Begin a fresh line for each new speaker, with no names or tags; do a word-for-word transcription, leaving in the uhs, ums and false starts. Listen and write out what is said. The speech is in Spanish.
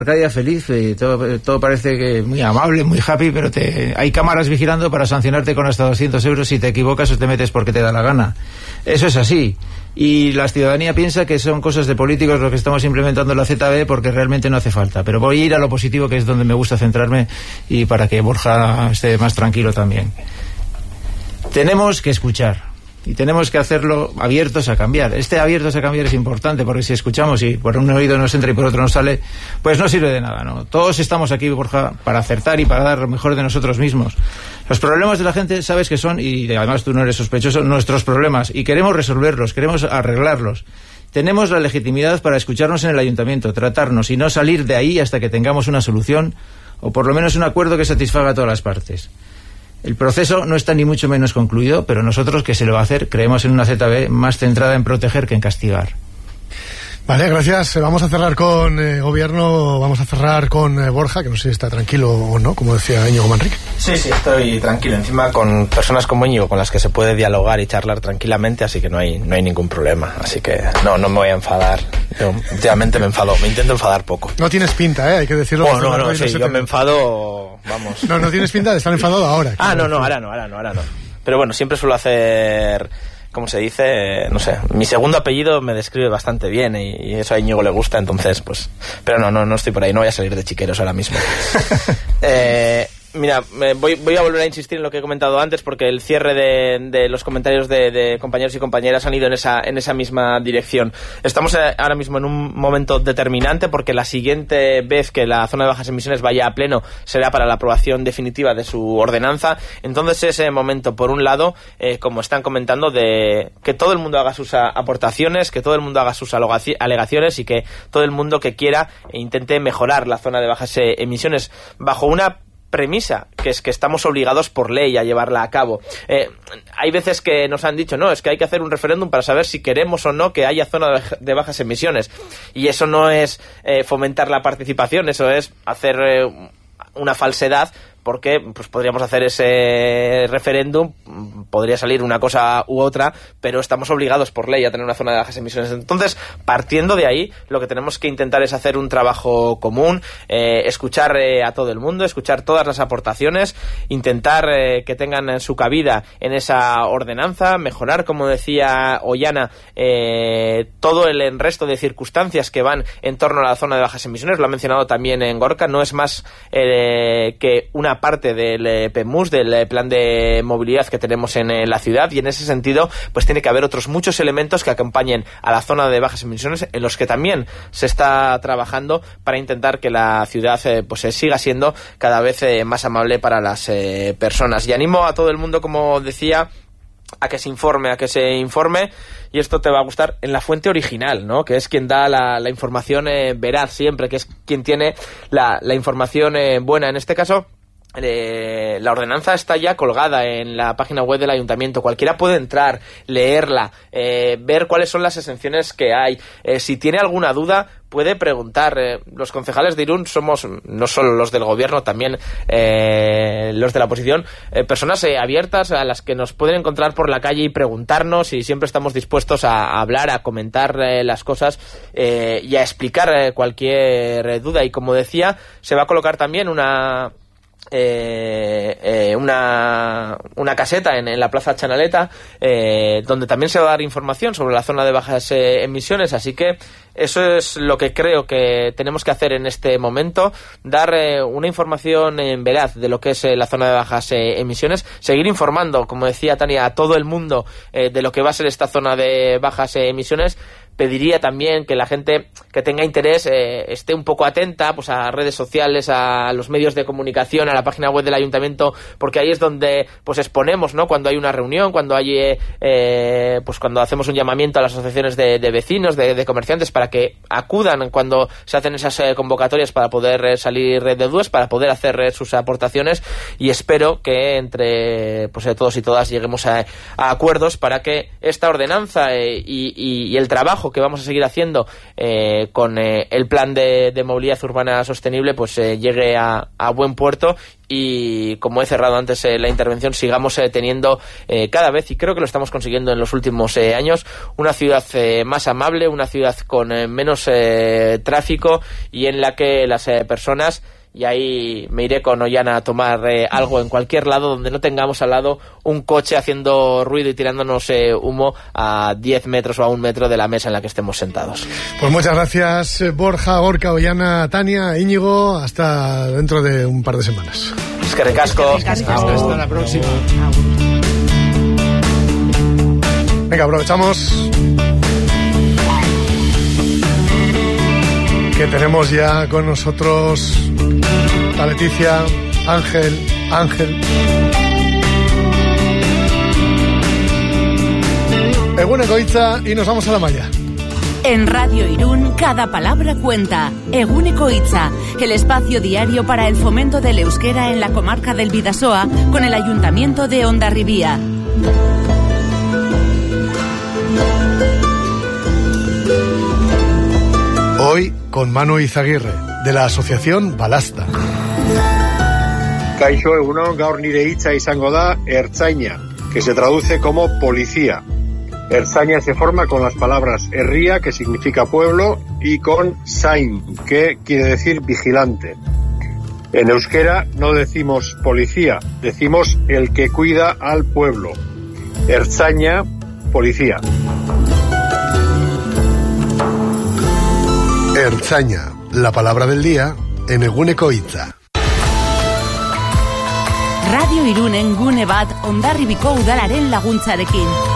Arcadia feliz, eh, todo, todo parece que muy amable, muy happy, pero te, hay cámaras vigilando para sancionarte con hasta doscientos euros si te equivocas o te metes porque te da la gana. Eso es así. Y la ciudadanía piensa que son cosas de políticos lo que estamos implementando en la Z B porque realmente no hace falta. Pero voy a ir a lo positivo, que es donde me gusta centrarme, y para que Borja esté más tranquilo también. Tenemos que escuchar. Y tenemos que hacerlo abiertos a cambiar. Este abiertos a cambiar es importante, porque si escuchamos y por un oído nos entra y por otro nos sale, pues no sirve de nada, ¿no? Todos estamos aquí, Borja, para acertar y para dar lo mejor de nosotros mismos. Los problemas de la gente, sabes que son, y además tú no eres sospechoso, nuestros problemas, y queremos resolverlos, queremos arreglarlos. Tenemos la legitimidad para escucharnos en el ayuntamiento, tratarnos y no salir de ahí hasta que tengamos una solución, o por lo menos un acuerdo que satisfaga a todas las partes. El proceso no está ni mucho menos concluido, pero nosotros, que se lo va a hacer, creemos en una Z B más centrada en proteger que en castigar.
Vale, gracias. Vamos a cerrar con eh, Gobierno, vamos a cerrar con eh, Borja, que no sé si está tranquilo o no, como decía Íñigo Manrique.
Sí, sí, estoy tranquilo. Encima con personas como Íñigo, con las que se puede dialogar y charlar tranquilamente, así que no hay no hay ningún problema. Así que no, no me voy a enfadar. Yo últimamente me enfado, me intento enfadar poco.
No tienes pinta, ¿eh? Hay que decirlo.
Oh, no, no, no, sí, yo me enfado, vamos.
No, no tienes pinta de estar enfadado ahora.
Ah, no, no, ahora no, ahora no, ahora no. Pero bueno, siempre suelo hacer... como se dice, no sé, mi segundo apellido me describe bastante bien y, y eso a Íñigo le gusta, entonces pues, pero no, no, no estoy por ahí, no voy a salir de chiqueros ahora mismo. eh, mira, me voy, voy a volver a insistir en lo que he comentado antes, porque el cierre de, de los comentarios de, de compañeros y compañeras han ido en esa, en esa misma dirección. Estamos ahora mismo en un momento determinante, porque la siguiente vez que la zona de bajas emisiones vaya a pleno será para la aprobación definitiva de su ordenanza. Entonces ese momento, por un lado, eh, como están comentando, de que todo el mundo haga sus aportaciones, que todo el mundo haga sus alegaciones y que todo el mundo que quiera intente mejorar la zona de bajas emisiones bajo una premisa, que es que estamos obligados por ley a llevarla a cabo. Eh, hay veces que nos han dicho, no, es que hay que hacer un referéndum para saber si queremos o no que haya zona de bajas emisiones, y eso no es eh, fomentar la participación, eso es hacer eh, una falsedad, porque pues podríamos hacer ese referéndum, podría salir una cosa u otra, pero estamos obligados por ley a tener una zona de bajas emisiones. Entonces, partiendo de ahí, lo que tenemos que intentar es hacer un trabajo común, eh, escuchar eh, a todo el mundo, escuchar todas las aportaciones, intentar eh, que tengan su cabida en esa ordenanza, mejorar, como decía Ollana, eh, todo el resto de circunstancias que van en torno a la zona de bajas emisiones. Lo ha mencionado también en Gorka, no es más eh, que una parte del P M U S, del plan de movilidad que tenemos en la ciudad, y en ese sentido pues tiene que haber otros muchos elementos que acompañen a la zona de bajas emisiones, en los que también se está trabajando para intentar que la ciudad eh, pues siga siendo cada vez eh, más amable para las eh, personas. Y animo a todo el mundo, como decía, a que se informe, a que se informe, y esto te va a gustar, en la fuente original, ¿no? Que es quien da la, la información eh, veraz siempre, que es quien tiene la, la información eh, buena. En este caso, Eh, la ordenanza está ya colgada en la página web del ayuntamiento. Cualquiera puede entrar, leerla, eh, ver cuáles son las exenciones que hay. Eh, si tiene alguna duda, puede preguntar. Eh, los concejales de Irún somos, no solo los del gobierno, también eh, los de la oposición, eh, personas eh, abiertas a las que nos pueden encontrar por la calle y preguntarnos, y siempre estamos dispuestos a, a hablar, a comentar eh, las cosas eh, y a explicar eh, cualquier eh, duda. Y como decía, se va a colocar también una... Eh, eh, una, una caseta en, en la Plaza Chanaleta, eh, donde también se va a dar información sobre la zona de bajas eh, emisiones, así que eso es lo que creo que tenemos que hacer en este momento, dar eh, una información en veraz de lo que es eh, la zona de bajas eh, emisiones, seguir informando, como decía Tania, a todo el mundo eh, de lo que va a ser esta zona de bajas eh, emisiones. Pediría también que la gente que tenga interés eh, esté un poco atenta pues a redes sociales, a los medios de comunicación, a la página web del ayuntamiento, porque ahí es donde pues exponemos, ¿no? Cuando hay una reunión, cuando hay eh, pues cuando hacemos un llamamiento a las asociaciones de, de vecinos, de, de comerciantes, para que acudan cuando se hacen esas eh, convocatorias para poder eh, salir de dudas, para poder hacer eh, sus aportaciones, y espero que entre pues eh, todos y todas lleguemos a, a acuerdos para que esta ordenanza eh, y, y, y el trabajo que vamos a seguir haciendo eh, con eh, el plan de, de movilidad urbana sostenible pues eh, llegue a, a buen puerto y, como he cerrado antes eh, la intervención, sigamos eh, teniendo eh, cada vez, y creo que lo estamos consiguiendo en los últimos eh, años, una ciudad eh, más amable, una ciudad con eh, menos eh, tráfico y en la que las eh, personas, y ahí me iré con Ollana a tomar eh, algo en cualquier lado donde no tengamos al lado un coche haciendo ruido y tirándonos eh, humo a diez metros o a un metro de la mesa en la que estemos sentados.
Pues muchas gracias, Borja, Gorka, Ollana, Tania, Íñigo. Hasta dentro de un par de semanas.
Es que recasco.
Hasta, hasta la próxima.
Venga, aprovechamos que tenemos ya con nosotros a Leticia, Ángel, Ángel. Eguneroko Hitza y nos vamos a la malla.
En Radio Irún, cada palabra cuenta. Eguneroko Hitza, el espacio diario para el fomento del euskera en la comarca del Bidasoa con el Ayuntamiento de Hondarribia.
Hoy con Manu Izaguirre, de la asociación Balasta.
Kaixo egunon, gaur nire hitza izango da ertzaina, que se traduce como policía. Ertzaina se forma con las palabras herria, que significa pueblo, y con zain, que quiere decir vigilante. En euskera no decimos policía, decimos el que cuida al pueblo. Ertzaina, policía.
Ertzaina, la palabra del día en Eguneroko Hitza.
Radio Irunen gune bat Hondarribiko udalaren laguntzarekin.